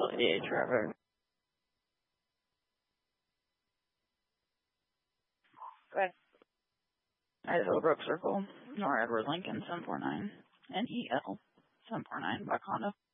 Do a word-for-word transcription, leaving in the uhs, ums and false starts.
L eighty-eight traffic. Right. Idaho Brook Circle, Nor Edward Lincoln, seven four nine, N E L, seven four nine, Black Honda.